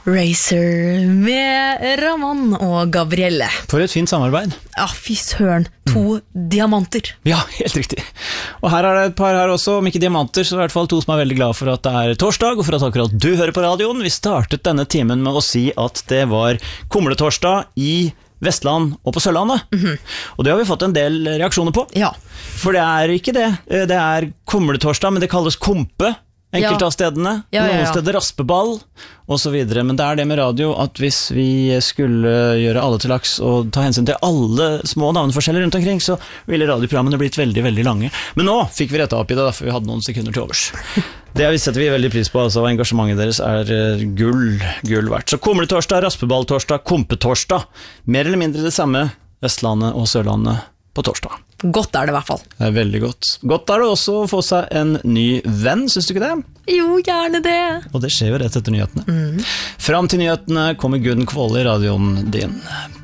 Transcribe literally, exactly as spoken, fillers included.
Racer med Raman og Gabrielle. For et fint samarbeid. Ja, fy søren. To mm. diamanter. Ja, helt riktig. Og her er det et par her også, om ikke diamanter, så i hvert fall to som er veldig glad for at det er torsdag, og for at akkurat du hører på radioen. Vi startet denne timen med å si at det var kumletorsdag i Vestland og på Sørlandet. Mm-hmm. Og det har vi fått en del reaksjoner på. Ja. For det er ikke det. Det er kumletorsdag, men det kalles kompe. Enkelte ja. Av stedene, ja, ja, ja. noen steder raspeball og så videre, men det er det med radio at hvis vi skulle gjøre alle til laks og ta hensyn til alle små navneforskjeller rundt omkring, så ville radioprogrammene blitt veldig, veldig lange. Men nå fikk vi rettet opp i det, for vi hadde noen sekunder til overs. Det setter vi veldig pris på, altså engasjementet deres er gull, gull verdt. Så kumletorsdag, raspeballtorsdag, kompetorsdag, mer eller mindre det samme Vestlandet og Sørlandet på torsdag. Godt er det i hvert fall. Det er veldig godt. Godt er det også å få seg en ny venn, synes du ikke det? Jo, gjerne det. Og det skjer jo rett etter nyhetene. Mm. Fram til nyhetene kommer Guden Kvåle i radioen din.